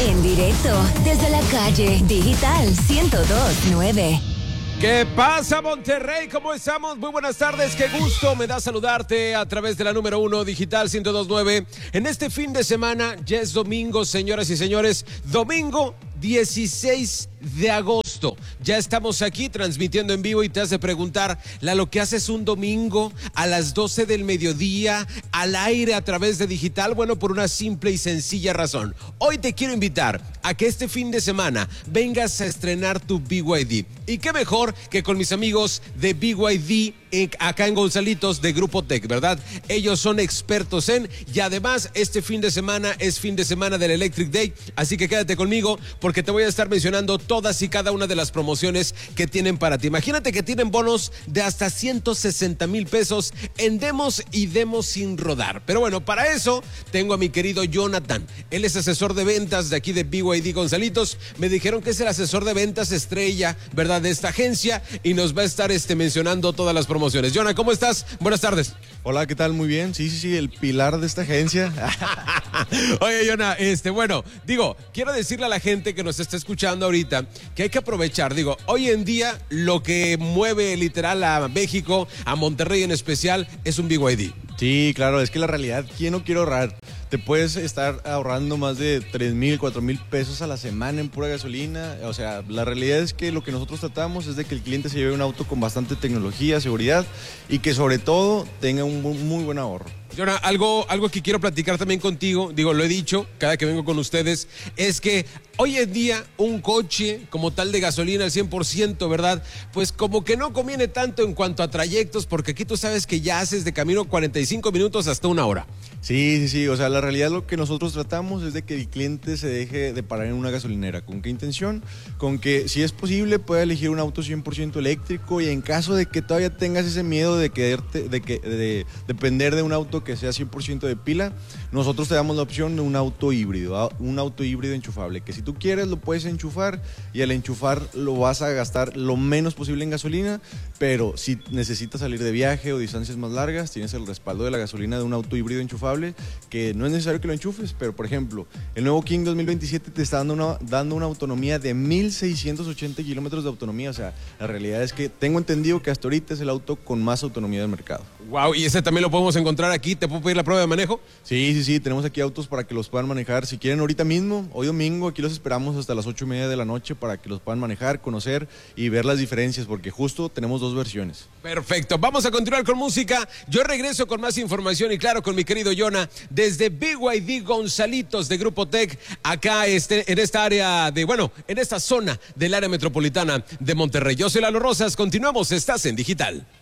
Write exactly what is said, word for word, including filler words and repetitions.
En directo desde la calle Digital ciento dos punto nueve. ¿Qué pasa, Monterrey? ¿Cómo estamos? Muy buenas tardes, qué gusto me da saludarte a través de la número uno Digital ciento dos punto nueve. En este fin de semana, ya es domingo, señoras y señores, domingo dieciséis de agosto. Ya estamos aquí transmitiendo en vivo y te has de preguntar, Lalo, ¿qué haces un domingo a las doce del mediodía al aire a través de Digital? Bueno, por una simple y sencilla razón. Hoy te quiero invitar a que este fin de semana vengas a estrenar tu B Y D. Y qué mejor que con mis amigos de B Y D en, acá en Gonzalitos de Grupo Tech, ¿verdad? Ellos son expertos en, y además este fin de semana es fin de semana del Electric Day, así que quédate conmigo porque te voy a estar mencionando todas y cada una de las promociones que tienen para ti. Imagínate que tienen bonos de hasta ciento sesenta mil pesos en demos y demos sin rodar. Pero bueno, para eso tengo a mi querido Jonathan. Él es asesor de ventas de aquí de B Y D Gonzalitos. Me dijeron que es el asesor de ventas estrella, ¿verdad?, de esta agencia y nos va a estar este, mencionando todas las promociones. Jonathan, ¿cómo estás? Buenas tardes. Hola, ¿qué tal? Muy bien. Sí, sí, sí, el pilar de esta agencia. Oye, Jonathan, este, bueno, digo, quiero decirle a la gente que nos está escuchando ahorita que hay que aprovechar, digo, hoy en día lo que mueve literal a México, a Monterrey en especial, es un B Y D. Sí, claro, es que la realidad, ¿quién no quiere ahorrar? Te puedes estar ahorrando más de tres mil, cuatro mil pesos a la semana en pura gasolina. O sea, la realidad es que lo que nosotros tratamos es de que el cliente se lleve un auto con bastante tecnología, seguridad y que sobre todo tenga un muy buen ahorro. Jonah, algo, algo que quiero platicar también contigo, digo, lo he dicho cada que vengo con ustedes, es que hoy en día un coche como tal de gasolina al cien por ciento, ¿verdad? Pues como que no conviene tanto en cuanto a trayectos, porque aquí tú sabes que ya haces de camino cuarenta y cinco minutos hasta una hora. Sí, sí, sí, o sea, la realidad lo que nosotros tratamos es de que el cliente se deje de parar en una gasolinera. ¿Con qué intención? Con que si es posible pueda elegir un auto cien por ciento eléctrico y en caso de que todavía tengas ese miedo de, quedarte, de, que, de depender de un auto que sea cien por ciento de pila, nosotros te damos la opción de un auto híbrido, un auto híbrido enchufable, que si tú quieres lo puedes enchufar y al enchufar lo vas a gastar lo menos posible en gasolina, pero si necesitas salir de viaje o distancias más largas, tienes el respaldo de la gasolina de un auto híbrido enchufable, que no es necesario que lo enchufes, pero por ejemplo, el nuevo King dos mil veintisiete te está dando una, dando una autonomía de mil seiscientos ochenta kilómetros de autonomía, o sea, la realidad es que tengo entendido que hasta ahorita es el auto con más autonomía del mercado. Wow, ¿y ese también lo podemos encontrar aquí? ¿Te puedo pedir la prueba de manejo? Sí, sí, sí, tenemos aquí autos para que los puedan manejar. Si quieren ahorita mismo, hoy domingo, aquí los esperamos hasta las ocho y media de la noche para que los puedan manejar, conocer y ver las diferencias, porque justo tenemos dos versiones. Perfecto, vamos a continuar con música. Yo regreso con más información y claro, con mi querido Jonah, desde B Y D Gonzalitos de Grupo Tech, acá este, en esta área de, bueno, en esta zona del área metropolitana de Monterrey. Yo soy Lalo Rosas, continuamos, estás en Digital.